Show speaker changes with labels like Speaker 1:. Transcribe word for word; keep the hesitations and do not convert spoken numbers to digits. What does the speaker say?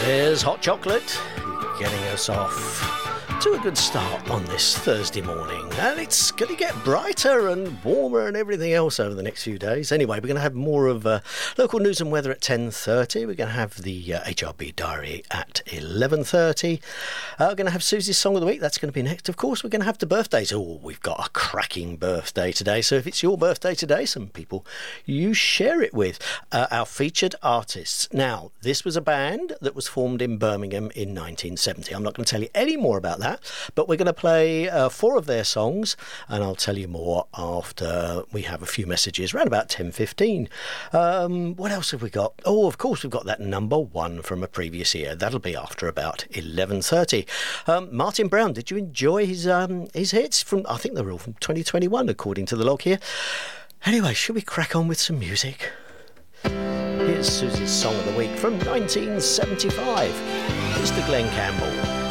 Speaker 1: There's Hot Chocolate getting us off to a good start on this Thursday morning, and it's going to get brighter and warmer and everything else over the next few days. Anyway, we're going to have more of uh, local news and weather at ten thirty. We're going to have the uh, H R B diary at eleven thirty. Uh, we're going to have Susie's Song of the Week. That's going to be next. Of course, we're going to have the birthdays. Oh, we've got a cracking birthday today. So if it's your birthday today, some people you share it with. Uh, our featured artists. Now, this was a band that was formed in Birmingham in nineteen seventy. I'm not going to tell you any more about that. But we're going to play uh, four of their songs, and I'll tell you more after we have a few messages, around about ten fifteen. Um, what else have we got? Oh, of course, we've got that number one from a previous year. That'll be after about eleven thirty. Um, Martin Brown, did you enjoy his um, his hits? From I think they're all from twenty twenty-one, according to the log here. Anyway, should we crack on with some music? Here's Susie's Song of the Week from nineteen seventy-five. Mister Glenn Campbell.